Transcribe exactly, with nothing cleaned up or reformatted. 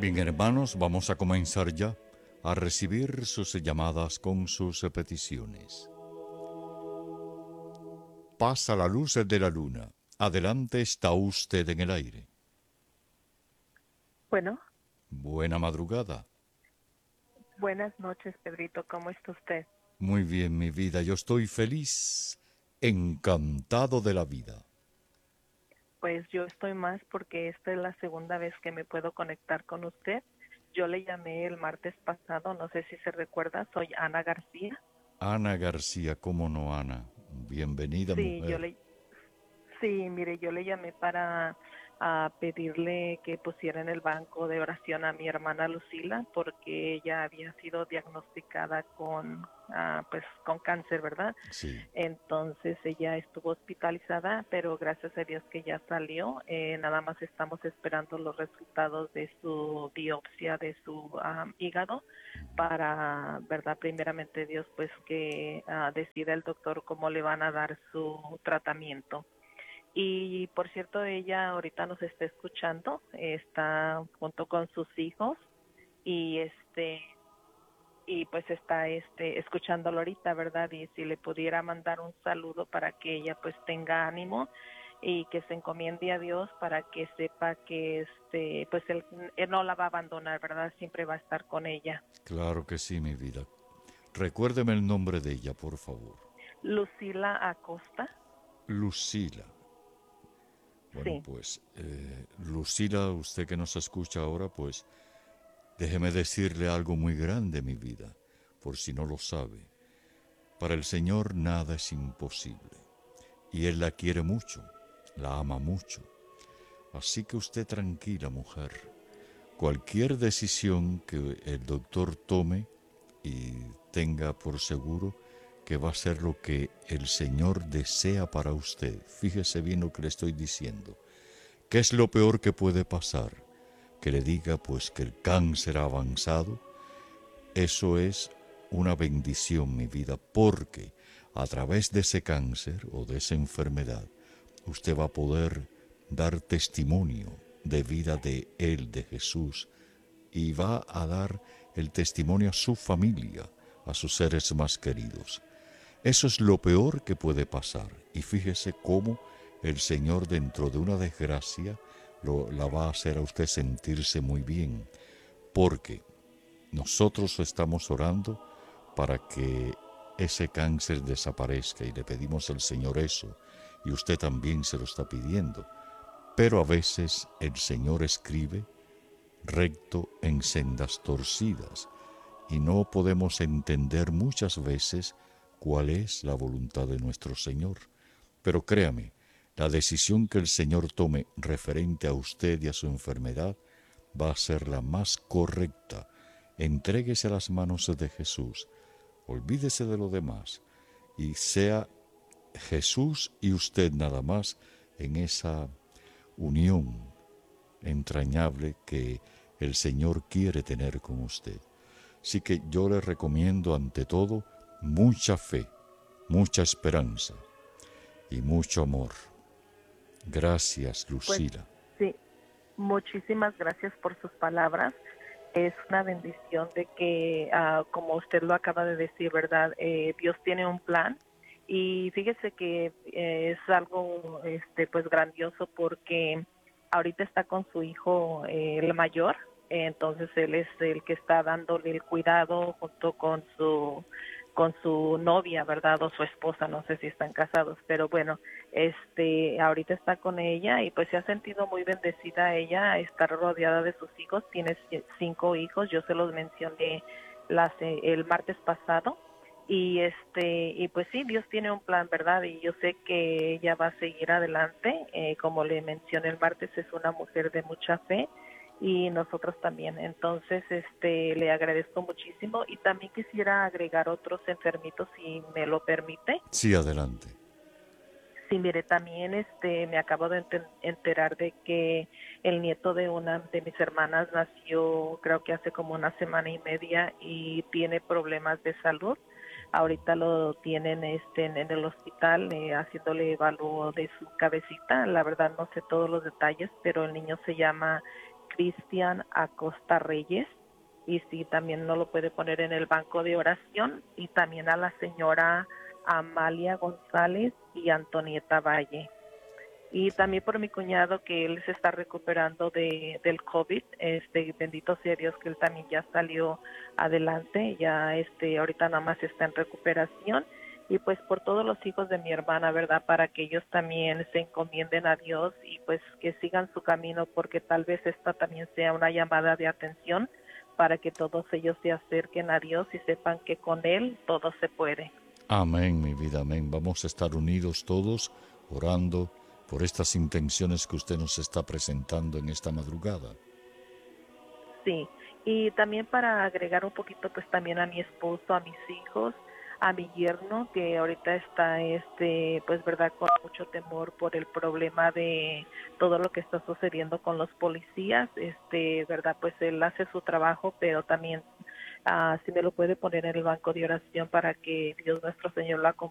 Bien, hermanos, vamos a comenzar ya a recibir sus llamadas con sus peticiones. Pasa la luz de la luna. Adelante, está usted en el aire. Bueno, Buena madrugada. buenas noches, Pedrito. ¿Cómo está usted? Muy bien, mi vida. Yo estoy feliz, encantado de la vida. Pues yo estoy más porque esta es la segunda vez que me puedo conectar con usted. Yo le llamé el martes pasado, no sé si se recuerda, soy Ana García. Ana García, ¿cómo no, Ana? Bienvenida, Sí, yo mujer. le, sí, mire, yo le llamé para a pedirle que pusiera en el banco de oración a mi hermana Lucila porque ella había sido diagnosticada con, ah, pues, con cáncer, ¿verdad? Sí, Entonces ella estuvo hospitalizada, pero gracias a Dios que ya salió. Eh, nada más estamos esperando los resultados de su biopsia de su um, hígado para, ¿verdad? Primeramente Dios, pues que uh, decida el doctor cómo le van a dar su tratamiento. Y por cierto, ella ahorita nos está escuchando, está junto con sus hijos y este y pues está este escuchándolo ahorita, ¿verdad? Y si le pudiera mandar un saludo para que ella pues tenga ánimo y que se encomiende a Dios para que sepa que este pues él, él no la va a abandonar, ¿verdad? Siempre va a estar con ella. claro que sí, mi vida. Recuérdeme el nombre de ella, por favor. Lucila Acosta, Lucila. Bueno, sí. pues, eh, Lucila, usted que nos escucha ahora, pues, déjeme decirle algo muy grande, mi vida, por si no lo sabe. Para el Señor nada es imposible, y Él la quiere mucho, la ama mucho. Así que usted tranquila, mujer. Cualquier decisión que el doctor tome y tenga por seguro que va a ser lo que el Señor desea para usted. Fíjese bien lo que le estoy diciendo. ¿Qué es lo peor que puede pasar? Que le diga pues que el cáncer ha avanzado. Eso es una bendición, mi vida, porque a través de ese cáncer o de esa enfermedad, usted va a poder dar testimonio de vida de Él, de Jesús, y va a dar el testimonio a su familia, a sus seres más queridos. Eso es lo peor que puede pasar. Y fíjese cómo el Señor dentro de una desgracia lo, la va a hacer a usted sentirse muy bien, porque nosotros estamos orando para que ese cáncer desaparezca y le pedimos al Señor eso, y usted también se lo está pidiendo. Pero a veces el Señor escribe recto en sendas torcidas y no podemos entender muchas veces cuál es la voluntad de nuestro Señor. Pero créame, la decisión que el Señor tome referente a usted y a su enfermedad va a ser la más correcta. Entréguese a las manos de Jesús, olvídese de lo demás y sea Jesús y usted nada más en esa unión entrañable que el Señor quiere tener con usted. Así que yo le recomiendo ante todo mucha fe, mucha esperanza y mucho amor. Gracias, Pues Lucila. sí, muchísimas gracias por sus palabras. Es una bendición de que, uh, como usted lo acaba de decir, ¿verdad? Eh, Dios tiene un plan y fíjese que eh, es algo, este, pues grandioso porque ahorita está con su hijo, eh, el mayor, eh, entonces él es el que está dándole el cuidado junto con su con su novia, ¿verdad? O su esposa, no sé si están casados, pero bueno, este, ahorita está con ella y pues se ha sentido muy bendecida ella, estar rodeada de sus hijos, tiene cinco hijos, yo se los mencioné las, eh, el martes pasado y este, y pues sí, Dios tiene un plan, ¿verdad? Y yo sé que ella va a seguir adelante, eh, como le mencioné el martes, es una mujer de mucha fe y nosotros también. Entonces, este, le agradezco muchísimo y también quisiera agregar otros enfermitos si me lo permite. Sí, adelante. Sí, mire, también este, me acabo de enter- enterar de que el nieto de una de mis hermanas nació, creo que hace como una semana y media y tiene problemas de salud. Ahorita lo tienen este, en, en el hospital eh, haciéndole evalúo de su cabecita. La verdad no sé todos los detalles, pero el niño se llama Cristian Acosta Reyes, y si también no lo puede poner en el banco de oración, y también a la señora Amalia González y Antonieta Valle. Y también por mi cuñado, que él se está recuperando de del COVID, este bendito sea Dios que él también ya salió adelante, ya este ahorita nada más está en recuperación. Y pues por todos los hijos de mi hermana, ¿verdad? Para que ellos también se encomienden a Dios y pues que sigan su camino, porque tal vez esta también sea una llamada de atención para que todos ellos se acerquen a Dios y sepan que con Él todo se puede. Amén, mi vida, amén. Vamos a estar unidos todos orando por estas intenciones que usted nos está presentando en esta madrugada. Sí, y también para agregar un poquito, pues también a mi esposo, a mis hijos, a mi yerno, que ahorita está, este, pues verdad, con mucho temor por el problema de todo lo que está sucediendo con los policías, este, verdad, pues él hace su trabajo, pero también, ah, si me lo puede poner en el banco de oración para que Dios nuestro Señor lo acompañe